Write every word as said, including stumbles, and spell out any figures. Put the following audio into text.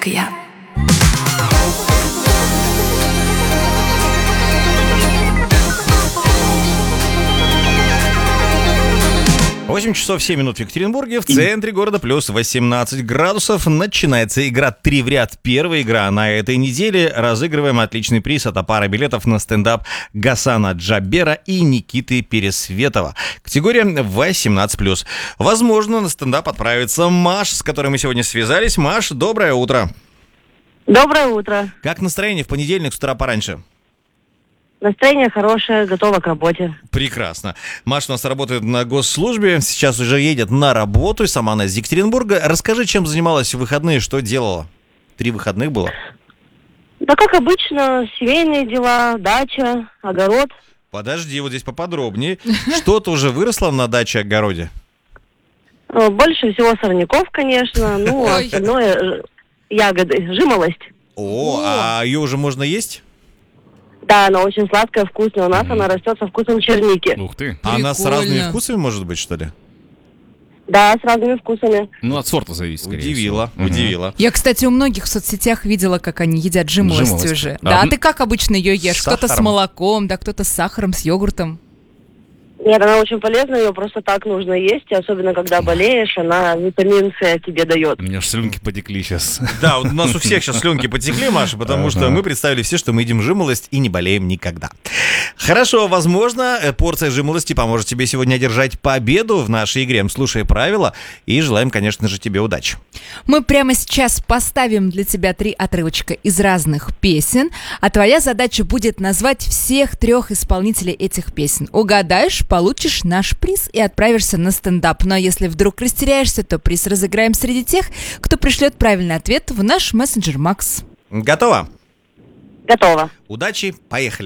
как и я. восемь часов семь минут в Екатеринбурге, в центре города плюс восемнадцать градусов. Начинается игра «Три в ряд». Первая игра на этой неделе. Разыгрываем отличный приз от пары билетов на стендап Гасана Джабера и Никиты Пересветова. Категория восемнадцать плюс. Возможно, на стендап отправится Маша, с которой мы сегодня связались. Маш, доброе утро. Доброе утро. Как настроение в понедельник с утра пораньше? Настроение хорошее, готова к работе. Прекрасно. Маша у нас работает на госслужбе, сейчас уже едет на работу, и сама она из Екатеринбурга. Расскажи, чем занималась в выходные, что делала? Три выходных было? Да, как обычно, семейные дела, дача, огород. Подожди, вот здесь поподробнее. Что-то уже выросло на даче-огороде? Больше всего сорняков, конечно, ну, а остальное ягоды, жимолость. О, а ее уже можно есть? Да, она очень сладкая, вкусная. У нас mm. она растет со вкусом черники. Ух ты. А она с разными вкусами, может быть, что ли? Да, с разными вкусами. Ну, от сорта зависит, скорее Удивила, всего. удивила. Я, кстати, у многих в соцсетях видела, как они едят жимолость, Жимолость. уже. А, Да, ну, ты как обычно ее ешь? с Кто-то с сахаром. молоком, да, кто-то с сахаром, с йогуртом. Нет, она очень полезная, ее просто так нужно есть, особенно когда болеешь, она витамин С тебе дает. У меня аж слюнки потекли сейчас. Да, вот у нас у всех сейчас слюнки потекли, Маша, потому что мы представили все, что мы едим жимолость и не болеем никогда. Хорошо, возможно, порция жимолости поможет тебе сегодня одержать победу в нашей игре. Слушай правила и желаем, конечно же, тебе удачи. Мы прямо сейчас поставим для тебя три отрывочка из разных песен, а твоя задача будет назвать всех трех исполнителей этих песен. Угадаешь, получишь наш приз и отправишься на стендап. Ну а если вдруг растеряешься, то приз разыграем среди тех, кто пришлет правильный ответ в наш мессенджер Макс. Готово? Готово. Удачи, поехали.